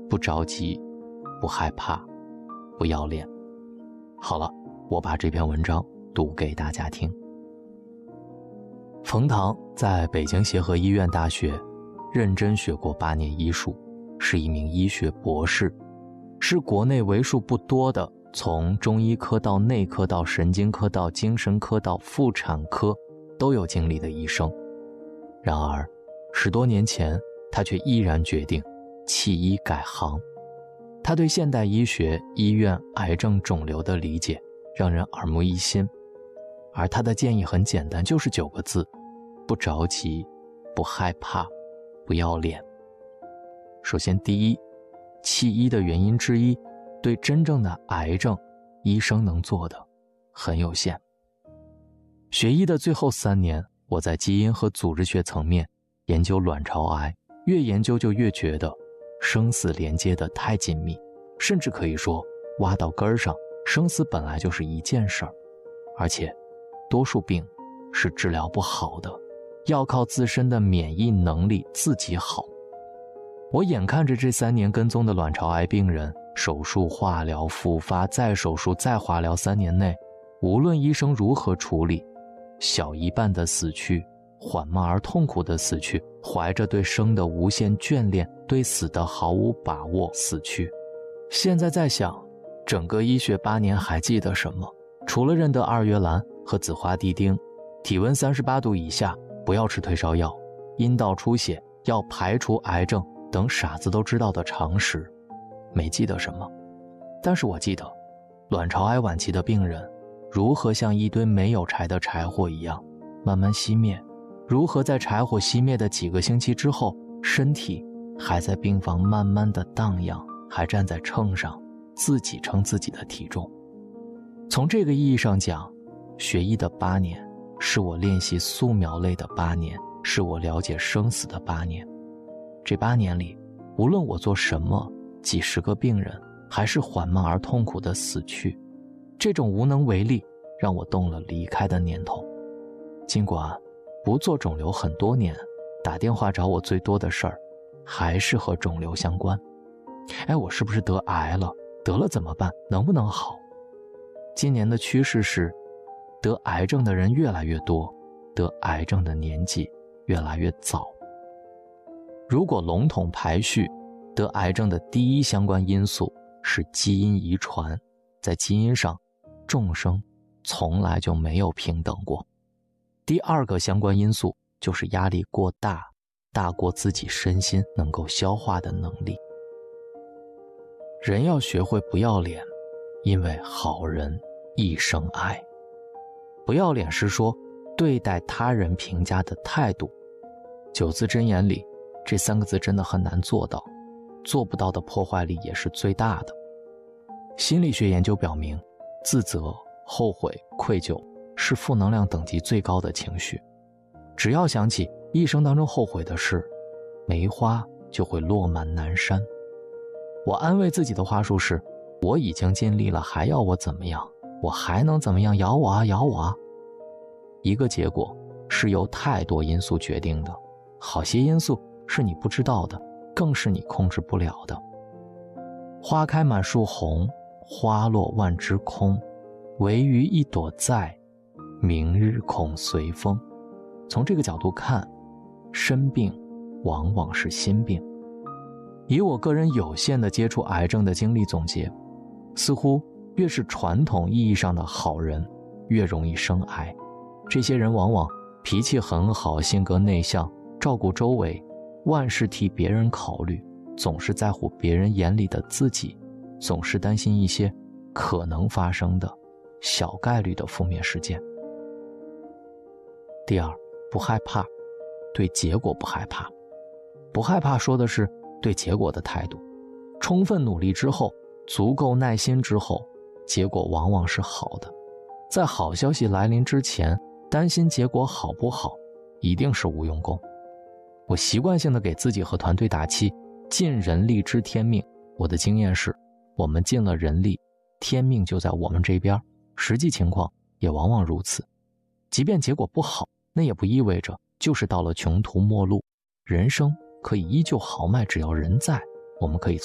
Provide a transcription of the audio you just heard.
不着急，不害怕，不要脸。好了，我把这篇文章读给大家听。冯唐在北京协和医院大学认真学过8年医术，是一名医学博士，是国内为数不多的从中医科到内科到神经科到精神科到妇产科都有经历的医生。然而10多年前，他却毅然决定弃医改行。他对现代医学、医院、癌症、肿瘤的理解让人耳目一新，而他的建议很简单，就是9个字：不着急，不害怕，不要脸。首先，第一，弃医的原因之一，对真正的癌症，医生能做的很有限。学医的最后3年，我在基因和组织学层面研究卵巢癌，越研究就越觉得生死连接得太紧密，甚至可以说挖到根上，生死本来就是一件事儿，而且多数病是治疗不好的，要靠自身的免疫能力自己好。我眼看着这3年跟踪的卵巢癌病人，手术、化疗、复发、再手术、再化疗，3年内无论医生如何处理，小一半的死去，缓慢而痛苦的死去，怀着对生的无限眷恋，对死的毫无把握死去。现在在想，整个医学8年还记得什么？除了认得2月兰和紫花地丁，体温38度以下不要吃退烧药，阴道出血要排除癌症等傻子都知道的常识，没记得什么。但是我记得卵巢癌晚期的病人如何像一堆没有柴的柴火一样慢慢熄灭，如何在柴火熄灭的几个星期之后，身体还在病房慢慢的荡漾，还站在秤上自己称自己的体重。从这个意义上讲，学医的8年是我练习素描类的8年，是我了解生死的8年。这8年里，无论我做什么，几十个病人还是缓慢而痛苦的死去。这种无能为力让我动了离开的念头。尽管不做肿瘤很多年，打电话找我最多的事儿还是和肿瘤相关。我是不是得癌了？得了怎么办？能不能好？今年的趋势是，得癌症的人越来越多，得癌症的年纪越来越早。如果笼统排序，得癌症的第一相关因素是基因遗传。在基因上，众生从来就没有平等过。第2个相关因素就是压力过大，大过自己身心能够消化的能力。人要学会不要脸，因为好人一生爱。不要脸是说对待他人评价的态度。9字真言里，这3个字真的很难做到，做不到的破坏力也是最大的。心理学研究表明，自责、后悔、愧疚是负能量等级最高的情绪。只要想起一生当中后悔的事，梅花就会落满南山。我安慰自己的话术是，我已经尽力了，还要我怎么样？我还能怎么样？咬我啊，咬我啊！一个结果是由太多因素决定的，好些因素是你不知道的，更是你控制不了的。花开满树红，花落万枝空，唯余一朵在，明日恐随风。从这个角度看，身病往往是心病。以我个人有限的接触癌症的经历总结，似乎越是传统意义上的好人，越容易生癌。这些人往往脾气很好，性格内向，照顾周围，万事替别人考虑，总是在乎别人眼里的自己，总是担心一些可能发生的小概率的负面事件。第2，不害怕，对结果不害怕。不害怕说的是对结果的态度。充分努力之后，足够耐心之后，结果往往是好的。在好消息来临之前，担心结果好不好，一定是无用功。我习惯性的给自己和团队打气，尽人力知天命。我的经验是，我们尽了人力，天命就在我们这边，实际情况也往往如此。即便结果不好，那也不意味着就是到了穷途末路。人生可以依旧豪迈，只要人在，我们可以